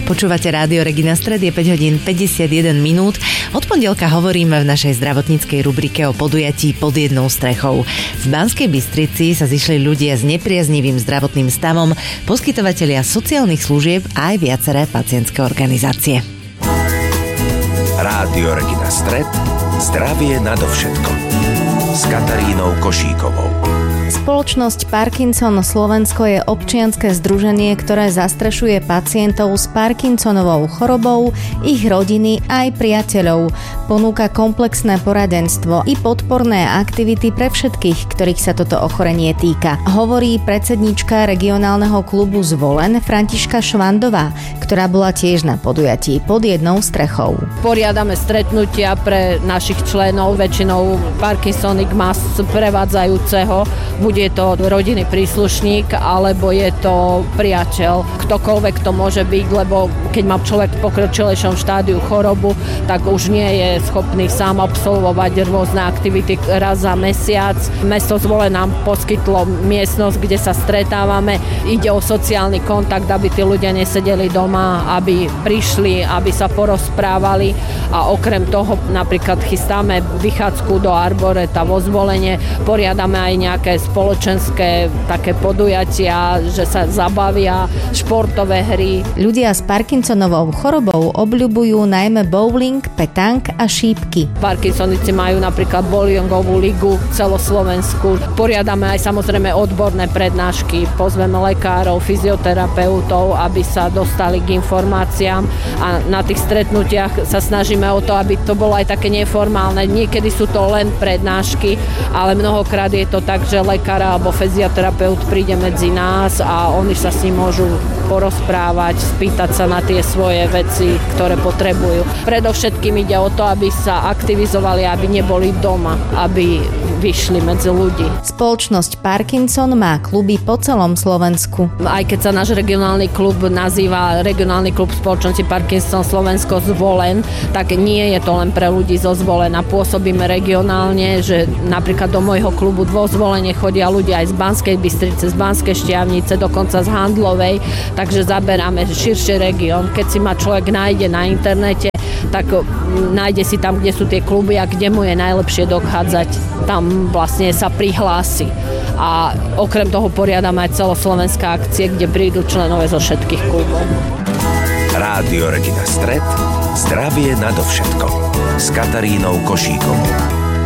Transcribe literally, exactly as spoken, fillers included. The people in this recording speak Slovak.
Počúvate Rádio Regina Stred, je päť hodín päťdesiatjeden minút. Od pondelka hovoríme v našej zdravotníckej rubrike o podujatí Pod jednou strechou. V Banskej Bystrici sa zišli ľudia s nepriaznivým zdravotným stavom, poskytovatelia sociálnych služieb a aj viaceré pacientské organizácie. Rádio Regina Stred, zdravie nadovšetko. S Katarínou Košíkovou. Spoločnosť Parkinson Slovensko je občianske združenie, ktoré zastrešuje pacientov s Parkinsonovou chorobou, ich rodiny aj priateľov. Ponúka komplexné poradenstvo i podporné aktivity pre všetkých, ktorých sa toto ochorenie týka. Hovorí predsedníčka regionálneho klubu Zvolen Františka Švandová, ktorá bola tiež na podujatí Pod jednou strechou. Poriadame stretnutia pre našich členov, väčšinou Parkinsonik má sprevádzajúceho. Bude to rodinný príslušník, alebo je to priateľ. Ktokoľvek to môže byť, lebo keď má človek v pokročilejšom štádiu chorobu, tak už nie je schopný sám absolvovať rôzne aktivity raz za mesiac. Mesto Zvolen nám poskytlo miestnosť, kde sa stretávame. Ide o sociálny kontakt, aby tí ľudia nesedeli doma, aby prišli, aby sa porozprávali a okrem toho napríklad chystáme vychádzku do Arboreta vo Zvolene, poriadame aj nejaké spoločenské také podujatia, že sa zabavia, športové hry. Ľudia s Parkinsonovou chorobou obľubujú najmä bowling, petank a šípky. Parkinsonici majú napríklad bowlingovú ligu celoslovenskú. Poriadame aj samozrejme odborné prednášky, pozveme lekárov, fyzioterapeutov, aby sa dostali k informáciám a na tých stretnutiach sa snažíme o to, aby to bolo aj také neformálne. Niekedy sú to len prednášky, ale mnohokrát je to tak, že lekár alebo fyzioterapeut príde medzi nás a oni sa s ním môžu porozprávať, spýtať sa na tie svoje veci, ktoré potrebujú. Predovšetkým ide o to, aby sa aktivizovali, aby neboli doma, aby vyšli medzi ľudí. Spoločnosť Parkinson má kluby po celom Slovensku. Aj keď sa náš regionálny klub nazýva Regionálny klub spoločnosti Parkinson Slovensko Zvolen, tak nie je to len pre ľudí zo Zvolena. Pôsobíme regionálne, že napríklad do môjho klubu vo Zvolene chodia ľudia aj z Banskej Bystrice, z Banskej Štiavnice, dokonca z Handlovej, takže zaberáme širší región. Keď si ma človek nájde na internete, tak nájde si tam, kde sú tie kluby a kde mu je najlepšie dochádzať. Tam vlastne sa prihlási. A okrem toho poriadame aj celoslovenské akcie, kde prídu členové zo všetkých klubov. Rádio Regina Stred, zdravie nadovšetko. S Katarínou Košíkovou.